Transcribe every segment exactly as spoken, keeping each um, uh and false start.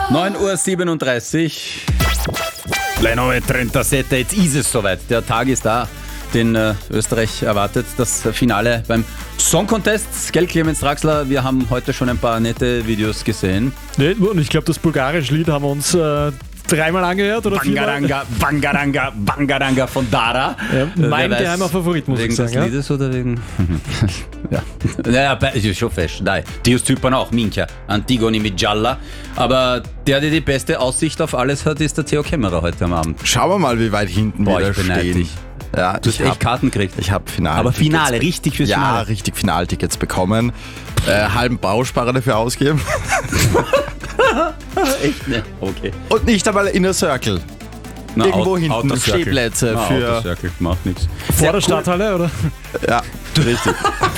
neun Uhr siebenunddreißig. Le neue trentasette, jetzt ist es soweit. Der Tag ist da, den äh, Österreich erwartet. Das Finale beim Song Contest. Gell, Clemens Draxler, wir haben heute schon ein paar nette Videos gesehen. Nee, und ich glaube, das bulgarische Lied haben wir uns äh, dreimal angehört oder Bangaranga, Bangaranga, Bangaranga von Dara. Ja, mein Wer geheimer weiß, Favorit, muss wegen ich sagen. des Ja? Liedes oder wegen... ja, naja, bei- ist schon fest. Nein, die aus Zypern auch, Mincha, Antigoni mit Gialla. Aber der, der die beste Aussicht auf alles hat, ist der Theo Kämmerer heute am Abend. Schauen wir mal, wie weit hinten Boah, wir ich da beneide stehen. dich. Ja, Du hast ich echt hab, Karten gekriegt. ich habe Finale. Aber Finale, richtig fürs Ja, Finale. richtig Finaltickets bekommen. Äh, halben Bausparer dafür ausgeben. Echt? Ne? Okay. Und nicht einmal Inner Circle. Na, Irgendwo Out- hinten Outer Circle. Stehplätze Na, für- Outer Circle, macht nichts. Vor der Stadthalle, oder? Ja, richtig.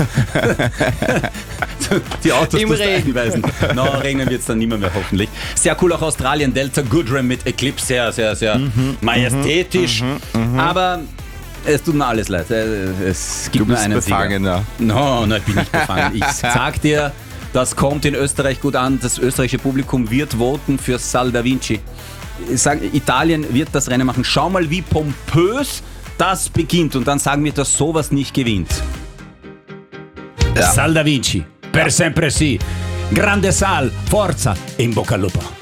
Die Autos Im musst du Regen. einweisen. No, regnen wird es dann nicht mehr, mehr hoffentlich. Sehr cool auch Australien, Delta Goodrem mit Eclipse, sehr, sehr, sehr Mhm, majestätisch. Aber es tut mir alles leid. Es gibt Du nur bist einen befangen, Sieger. ja. No, no, ich bin nicht befangen. Ich sag dir, das kommt in Österreich gut an. Das österreichische Publikum wird voten für Sal da Vinci. Ich sag, Italien wird das Rennen machen. Schau mal, wie pompös das beginnt. Und dann sagen wir, dass sowas nicht gewinnt. Ja. Sal da Vinci, per sempre sì. Grande Sal, forza, in bocca al lupo.